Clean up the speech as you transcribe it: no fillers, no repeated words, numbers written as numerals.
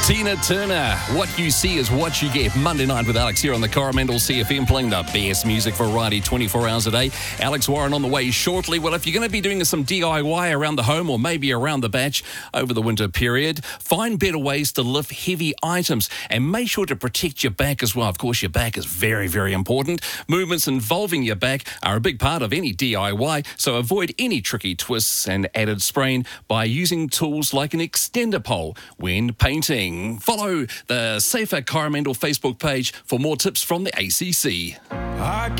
Tina Turner, what you see is what you get. Monday night with Alex here on the Coromandel CFM, playing the best music variety 24 hours a day. Alex Warren on the way shortly. Well, if you're going to be doing some DIY around the home or maybe around the batch over the winter period, find better ways to lift heavy items and make sure to protect your back as well. Of course, your back is very, very important. Movements involving your back are a big part of any DIY, so avoid any tricky twists and added strain by using tools like an extender pole when painting. Follow the Safer Coromandel Facebook page for more tips from the ACC.